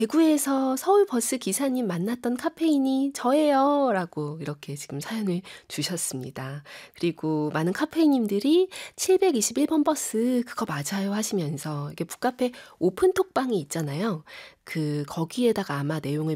"대구에서 서울 버스 기사님 만났던 카페인이 저예요." 라고 이렇게 지금 사연을 주셨습니다. 그리고 많은 카페인님들이 "721번 버스 그거 맞아요." 하시면서 이게 북카페 오픈톡방이 있잖아요. 거기에다가 아마 내용을